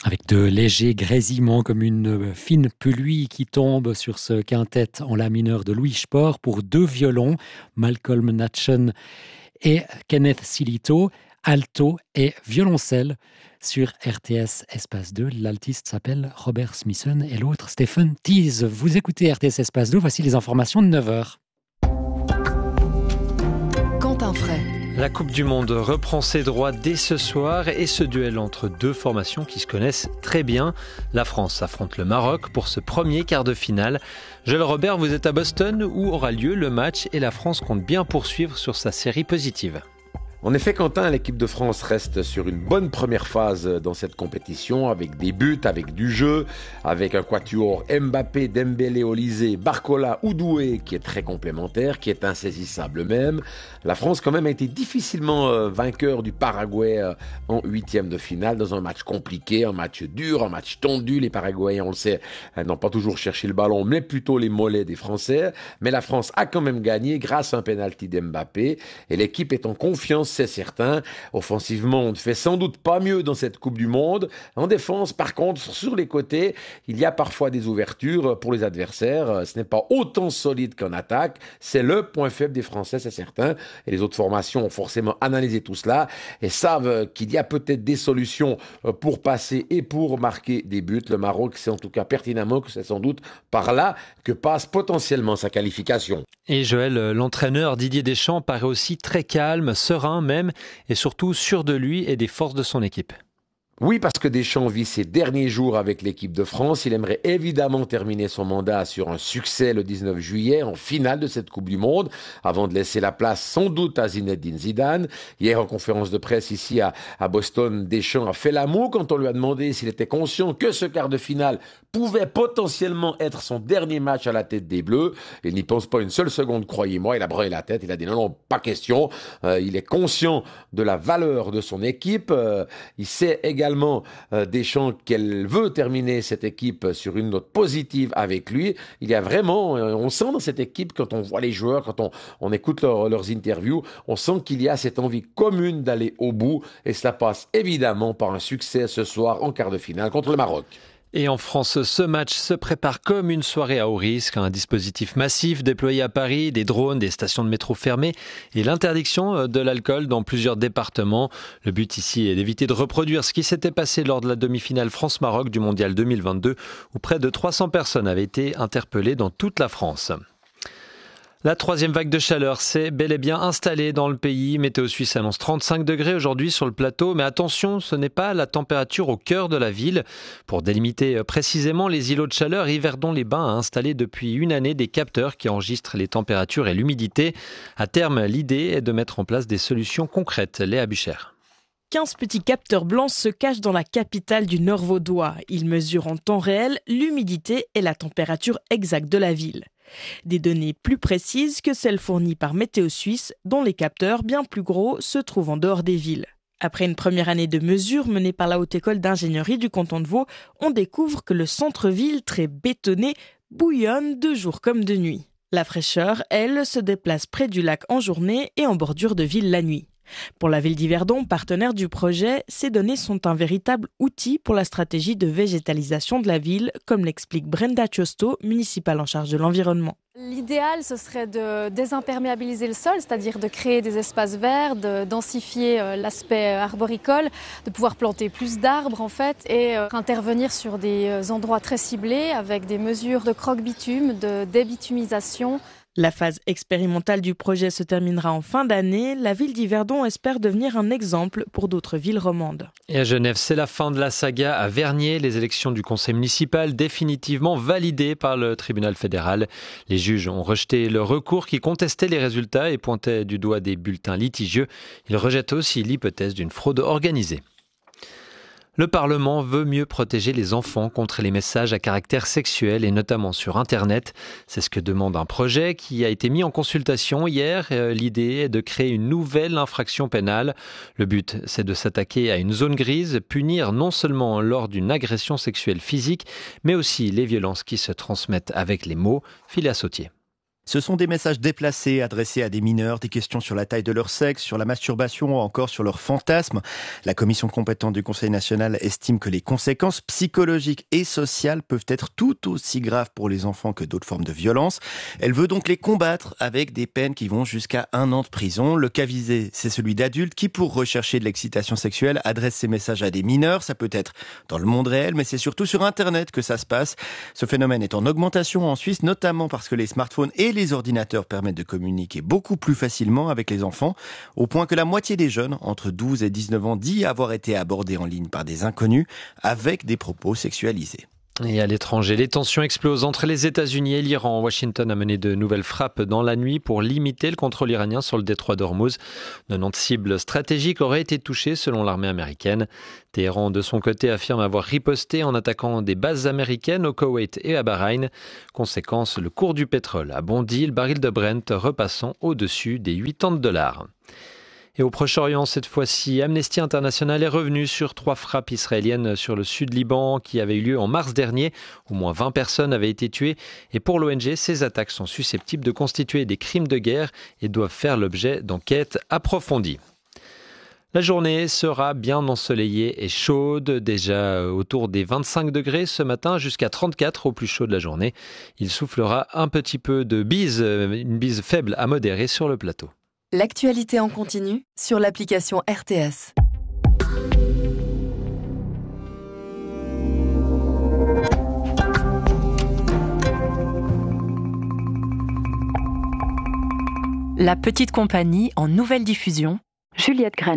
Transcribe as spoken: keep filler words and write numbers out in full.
avec de légers grésillements comme une fine pluie qui tombe sur ce quintet en la mineur de Louis Spohr pour deux violons, Malcolm Natchen et Kenneth Silito, alto et violoncelle sur R T S Espace deux. L'altiste s'appelle Robert Smithson et l'autre Stephen Tease. Vous écoutez R T S Espace deux, voici les informations de neuf heures. Quentin Fray. La Coupe du Monde reprend ses droits dès ce soir et ce duel entre deux formations qui se connaissent très bien. La France affronte le Maroc pour ce premier quart de finale. Joël Robert, vous êtes à Boston où aura lieu le match et la France compte bien poursuivre sur sa série positive. En effet, Quentin, l'équipe de France reste sur une bonne première phase dans cette compétition, avec des buts, avec du jeu, avec un quatuor Mbappé, Dembélé, Olysée, Barcola, Oudoué, qui est très complémentaire, qui est insaisissable même. La France, quand même, a été difficilement euh, vainqueur du Paraguay euh, en huitième de finale, dans un match compliqué, un match dur, un match tendu. Les Paraguayens, on le sait, euh, n'ont pas toujours cherché le ballon, mais plutôt les mollets des Français. Mais la France a quand même gagné grâce à un penalty d'Mbappé, et l'équipe est en confiance, c'est certain. Offensivement, on ne fait sans doute pas mieux dans cette Coupe du Monde. En défense, par contre, sur les côtés, il y a parfois des ouvertures pour les adversaires. Ce n'est pas autant solide qu'en attaque. C'est le point faible des Français, c'est certain. Et les autres formations ont forcément analysé tout cela et savent qu'il y a peut-être des solutions pour passer et pour marquer des buts. Le Maroc sait en tout cas pertinemment que c'est sans doute par là que passe potentiellement sa qualification. Et Joël, l'entraîneur Didier Deschamps paraît aussi très calme, serein même, et surtout sûr de lui et des forces de son équipe. Oui, parce que Deschamps vit ses derniers jours avec l'équipe de France. Il aimerait évidemment terminer son mandat sur un succès le dix-neuf juillet, en finale de cette Coupe du Monde, avant de laisser la place sans doute à Zinedine Zidane. Hier, en conférence de presse ici à, à Boston, Deschamps a fait l'amour quand on lui a demandé s'il était conscient que ce quart de finale pouvait potentiellement être son dernier match à la tête des Bleus. Il n'y pense pas une seule seconde, croyez-moi. Il a brûlé la tête, il a dit non, non, pas question. Euh, il est conscient de la valeur de son équipe. Euh, il sait également Euh, Deschamps qu'elle veut terminer cette équipe sur une note positive avec lui. Il y a vraiment, euh, on sent dans cette équipe, quand on voit les joueurs, quand on, on écoute leur, leurs interviews, on sent qu'il y a cette envie commune d'aller au bout et cela passe évidemment par un succès ce soir en quart de finale contre le Maroc. Et en France, ce match se prépare comme une soirée à haut risque. Un dispositif massif déployé à Paris, des drones, des stations de métro fermées et l'interdiction de l'alcool dans plusieurs départements. Le but ici est d'éviter de reproduire ce qui s'était passé lors de la demi-finale France-Maroc du Mondial deux mille vingt-deux où près de trois cents personnes avaient été interpellées dans toute la France. La troisième vague de chaleur s'est bel et bien installée dans le pays. Météo Suisse annonce trente-cinq degrés aujourd'hui sur le plateau. Mais attention, ce n'est pas la température au cœur de la ville. Pour délimiter précisément les îlots de chaleur, Yverdon-les-Bains a installé depuis une année des capteurs qui enregistrent les températures et l'humidité. À terme, l'idée est de mettre en place des solutions concrètes. Léa Bucher. quinze petits capteurs blancs se cachent dans la capitale du Nord vaudois. Ils mesurent en temps réel l'humidité et la température exacte de la ville. Des données plus précises que celles fournies par Météo Suisse, dont les capteurs bien plus gros se trouvent en dehors des villes. Après une première année de mesures menée par la Haute École d'ingénierie du canton de Vaud, on découvre que le centre-ville, très bétonné, bouillonne de jour comme de nuit. La fraîcheur, elle, se déplace près du lac en journée et en bordure de ville la nuit. Pour la ville d'Yverdon, partenaire du projet, ces données sont un véritable outil pour la stratégie de végétalisation de la ville, comme l'explique Brenda Chosto, municipale en charge de l'environnement. L'idéal, ce serait de désimperméabiliser le sol, c'est-à-dire de créer des espaces verts, de densifier l'aspect arboricole, de pouvoir planter plus d'arbres en fait et intervenir sur des endroits très ciblés avec des mesures de croque-bitume, de débitumisation. La phase expérimentale du projet se terminera en fin d'année. La ville d'Yverdon espère devenir un exemple pour d'autres villes romandes. Et à Genève, c'est la fin de la saga à Vernier. Les élections du conseil municipal définitivement validées par le tribunal fédéral. Les juges ont rejeté le recours qui contestait les résultats et pointait du doigt des bulletins litigieux. Ils rejettent aussi l'hypothèse d'une fraude organisée. Le Parlement veut mieux protéger les enfants contre les messages à caractère sexuel et notamment sur Internet. C'est ce que demande un projet qui a été mis en consultation hier. L'idée est de créer une nouvelle infraction pénale. Le but, c'est de s'attaquer à une zone grise, punir non seulement lors d'une agression sexuelle physique, mais aussi les violences qui se transmettent avec les mots. Philéa Sautier. Ce sont des messages déplacés adressés à des mineurs, des questions sur la taille de leur sexe, sur la masturbation ou encore sur leurs fantasmes. La commission compétente du Conseil national estime que les conséquences psychologiques et sociales peuvent être tout aussi graves pour les enfants que d'autres formes de violence. Elle veut donc les combattre avec des peines qui vont jusqu'à un an de prison. Le cas visé, c'est celui d'adultes qui, pour rechercher de l'excitation sexuelle, adressent ces messages à des mineurs. Ça peut être dans le monde réel, mais c'est surtout sur Internet que ça se passe. Ce phénomène est en augmentation en Suisse, notamment parce que les smartphones et les ordinateurs permettent de communiquer beaucoup plus facilement avec les enfants, au point que la moitié des jeunes, entre douze et dix-neuf ans, dit avoir été abordés en ligne par des inconnus avec des propos sexualisés. Et à l'étranger, les tensions explosent entre les États-Unis et l'Iran. Washington a mené de nouvelles frappes dans la nuit pour limiter le contrôle iranien sur le détroit d'Ormuz. quatre-vingt-dix cibles stratégiques auraient été touchées selon l'armée américaine. Téhéran, de son côté, affirme avoir riposté en attaquant des bases américaines au Koweït et à Bahreïn. Conséquence, le cours du pétrole a bondi, le baril de Brent repassant au-dessus des quatre-vingts dollars. Et au Proche-Orient, cette fois-ci, Amnesty International est revenu sur trois frappes israéliennes sur le sud Liban qui avaient eu lieu en mars dernier. Au moins vingt personnes avaient été tuées. Et pour l'O N G, ces attaques sont susceptibles de constituer des crimes de guerre et doivent faire l'objet d'enquêtes approfondies. La journée sera bien ensoleillée et chaude, déjà autour des vingt-cinq degrés ce matin, jusqu'à trente-quatre au plus chaud de la journée. Il soufflera un petit peu de bise, une bise faible à modérée sur le plateau. L'actualité en continu sur l'application R T S. La petite compagnie en nouvelle diffusion. Juliette Granier.